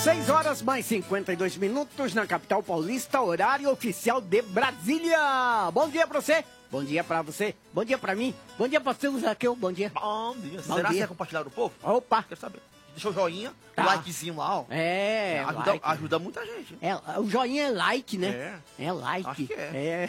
6 horas mais 52 minutos na capital paulista, horário oficial de Brasília. Bom dia pra você, bom dia pra você, bom dia pra mim, bom dia pra você, Zaqueu, bom dia. Bom dia. Bom Será dia. que é compartilhar o povo? Opa. Quero saber. Deixa o joinha, Tá. o likezinho lá, ó. Ajuda, like. ajuda muita gente. O joinha é like, né? É like. Acho que é.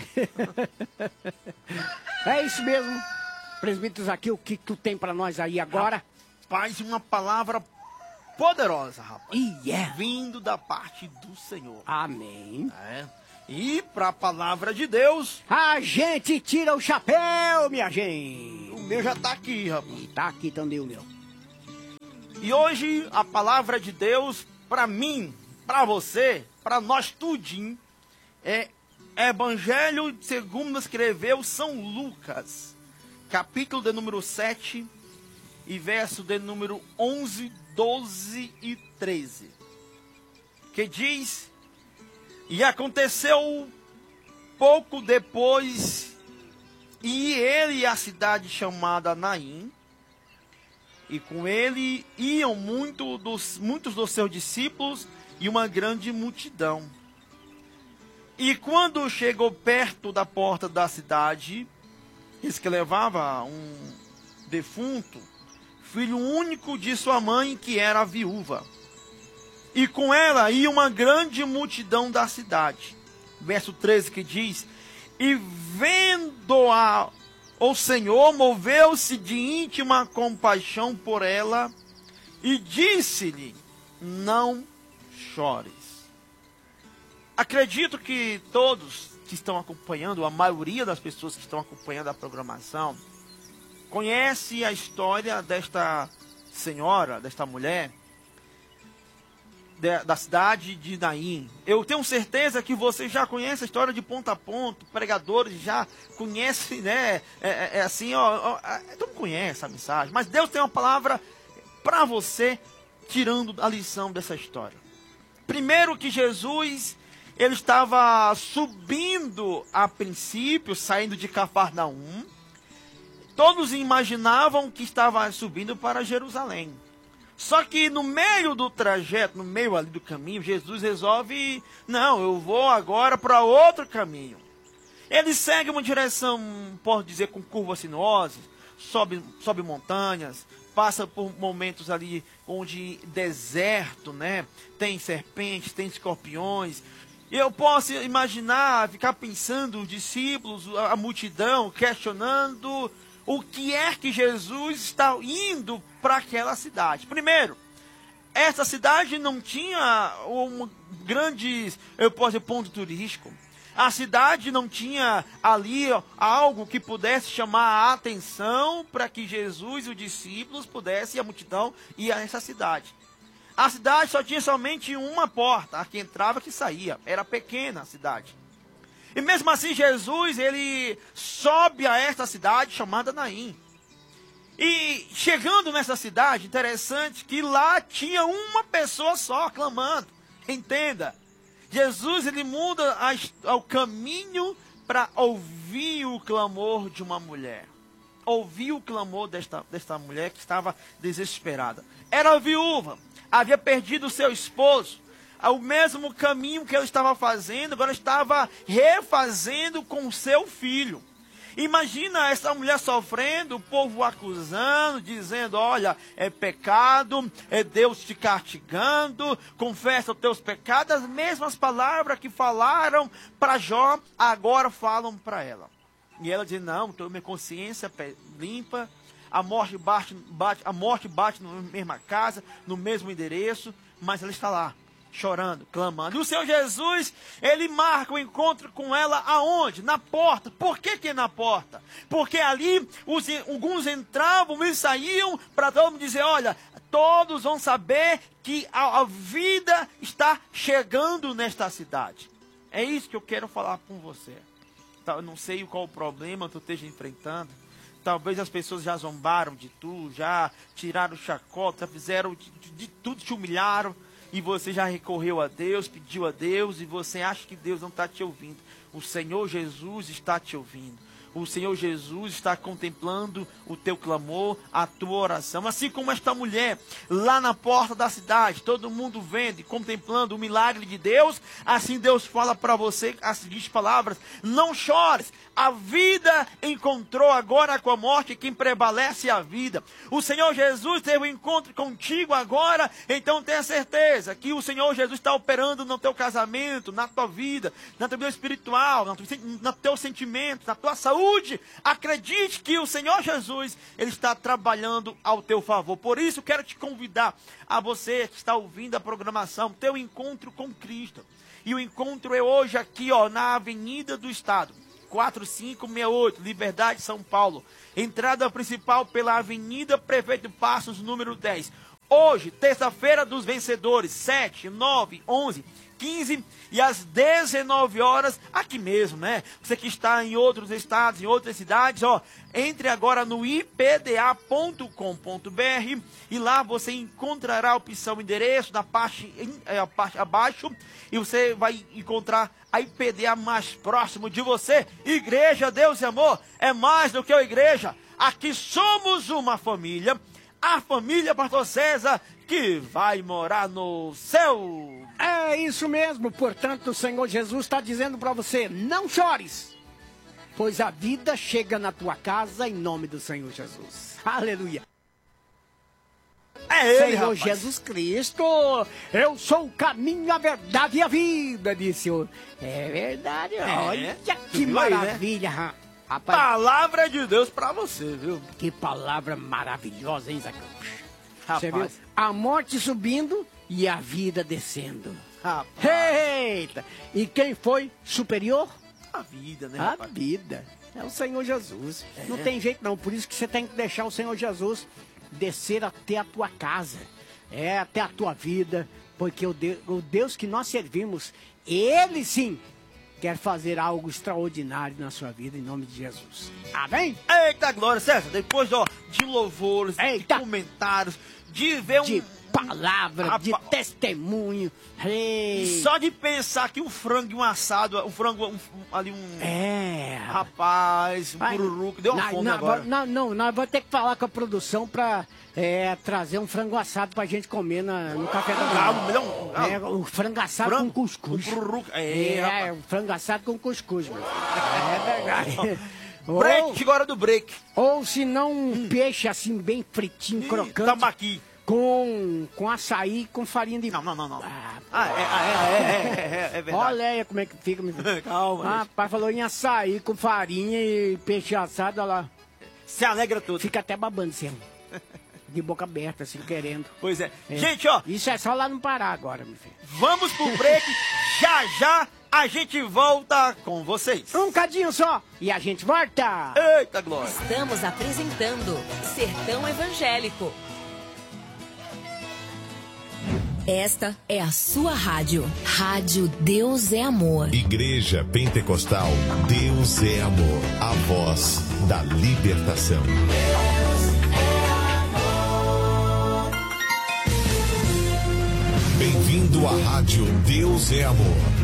É isso mesmo. Presbítero Zaqueu, o que tu tem pra nós aí agora? Faz uma palavra poderosa, rapaz. Yeah. Vindo da parte do Senhor. Amém. É. E pra palavra de Deus, A gente tira o chapéu, minha gente. o meu já tá aqui, rapaz. E tá aqui também o meu. E hoje a palavra de Deus, pra mim, pra você, pra nós tudinho, é Evangelho segundo escreveu São Lucas, capítulo de número 7 e verso de número 11, 12 e 13. Que diz: E aconteceu pouco depois, e ele e a cidade chamada Naim, e com ele iam muitos dos seus discípulos e uma grande multidão. E quando chegou perto da porta da cidade, eis que levava um defunto, filho único de sua mãe, que era viúva. E com ela ia uma grande multidão da cidade. Verso 13 que diz: E vendo-a, o Senhor moveu-se de íntima compaixão por ela e disse-lhe: Não chores. Acredito que todos que estão acompanhando, a maioria das pessoas que estão acompanhando a programação, conhece a história desta senhora, desta mulher, da cidade de Naim. Eu tenho certeza que você já conhece a história de ponta a ponta, pregadores já conhecem, né? Assim, todo mundo conhece a mensagem, mas Deus tem uma palavra para você, tirando a lição dessa história. Primeiro que Jesus, ele estava subindo a princípio, saindo de Cafarnaum. Todos imaginavam que estava subindo para Jerusalém. Só que no meio do trajeto, no meio ali do caminho, Jesus resolve: não, eu vou agora para outro caminho. Ele segue uma direção, posso dizer, com curvas sinuosas, sobe montanhas, passa por momentos ali onde deserto, né? Tem serpentes, tem escorpiões. Eu posso imaginar, ficar pensando, os discípulos, a multidão, questionando o que é que Jesus está indo para aquela cidade. Primeiro, essa cidade não tinha um grande, eu posso dizer, ponto turístico. A cidade não tinha ali algo que pudesse chamar a atenção para que Jesus e os discípulos pudessem, e a multidão, ir a essa cidade. A cidade só tinha somente uma porta, a que entrava e que saía. Era pequena a cidade. E mesmo assim Jesus, ele sobe a esta cidade chamada Naim. E chegando nessa cidade, interessante que lá tinha uma pessoa só clamando. Entenda, Jesus, ele muda o caminho para ouvir o clamor de uma mulher. Ouvir o clamor desta mulher que estava desesperada. Era viúva, havia perdido o seu esposo. O mesmo caminho que ele estava fazendo, agora estava refazendo com o seu filho. Imagina essa mulher sofrendo, o povo acusando, dizendo: olha, é pecado, é Deus te castigando, confessa os teus pecados. As mesmas palavras que falaram para Jó, agora falam para ela. E ela diz: não, estou minha consciência limpa, a morte bate na mesma casa, no mesmo endereço, mas ela está lá, chorando, clamando. E o Senhor Jesus, ele marca o encontro com ela aonde? Na porta. Por que na porta? Porque ali alguns entravam e saíam para todo mundo dizer: olha, todos vão saber que a vida está chegando nesta cidade. É isso que eu quero falar com você. Eu não sei qual o problema que tu esteja enfrentando. Talvez as pessoas já zombaram de tu, já tiraram chacota, fizeram de tudo, te humilharam. E você já recorreu a Deus, pediu a Deus, e você acha que Deus não está te ouvindo. O Senhor Jesus está te ouvindo. o Senhor Jesus está contemplando o teu clamor, a tua oração. Assim como esta mulher lá na porta da cidade, todo mundo vendo e contemplando o milagre de Deus, assim Deus fala para você as seguintes palavras: não chores, a vida encontrou agora com a morte quem prevalece é a vida. O Senhor Jesus teve um encontro contigo agora, então tenha certeza que o Senhor Jesus está operando no teu casamento, na tua vida, na tua vida espiritual, no teu sentimento, na tua saúde. Acredite que o Senhor Jesus, Ele está trabalhando ao teu favor. Por isso, quero te convidar a você que está ouvindo a programação, teu encontro com Cristo. E o encontro é hoje aqui, ó, na Avenida do Estado, 4568, Liberdade, São Paulo. Entrada principal pela Avenida Prefeito Passos, número 10. Hoje, terça-feira dos vencedores, 7, 9, 11, 15 e às 19 horas, aqui mesmo, né? Você que está em outros estados, em outras cidades, ó, entre agora no ipda.com.br e lá você encontrará a opção endereço na parte abaixo e você vai encontrar a IPDA mais próximo de você. Igreja Deus e Amor é mais do que a igreja. Aqui somos uma família, a família Pastor César, que vai morar no céu. É isso mesmo, portanto o Senhor Jesus está dizendo para você, não chores, pois a vida chega na tua casa em nome do Senhor Jesus. Aleluia. É ele, Senhor rapaz. Jesus Cristo, eu sou o caminho, a verdade e a vida, disse o... É verdade, olha que viu aí, né? maravilha, rapaz. Palavra de Deus pra você, viu? Que palavra maravilhosa, hein, Zaqueu? Você Rapaz. viu? A morte subindo e a vida descendo. Rapaz. Eita! E quem foi superior? A vida, né, A rapaz? vida. É o Senhor Jesus. Não tem jeito não, por isso que você tem que deixar o Senhor Jesus descer até a tua casa, até a tua vida, porque o Deus que nós servimos, Ele sim quer fazer algo extraordinário na sua vida, em nome de Jesus. Amém? Eita glória, César, depois, ó, de louvores, Eita. de comentários, de ver De palavra, de testemunho. Ei. Só de pensar que um frango e um assado, rapaz, um Vai. pururu, que deu uma fome agora. Não, nós vamos ter que falar com a produção pra trazer um frango assado pra gente comer no café da manhã. O frango assado com cuscuz. Um pururu, o frango assado com cuscuz, meu. É verdade. Break, chegou a hora do break. Ou se não, um peixe assim, bem fritinho, crocante. Tambaqui. Com açaí, com farinha de... Não. Ah, É verdade. olha aí como é que fica, meu filho. Calma. Rapaz, falou em açaí com farinha e peixe assado, olha lá. Se alegra tudo. Fica até babando, assim, de boca aberta, assim, querendo. Pois é. Gente, ó. Isso é só lá no Pará agora, meu filho. Vamos pro break. Já a gente volta com vocês. Um cadinho só e a gente volta. Eita, glória. Estamos apresentando Sertão Evangélico. Esta é a sua rádio. Rádio Deus é Amor. Igreja Pentecostal Deus é Amor. A voz da libertação. Bem-vindo à Rádio Deus é Amor.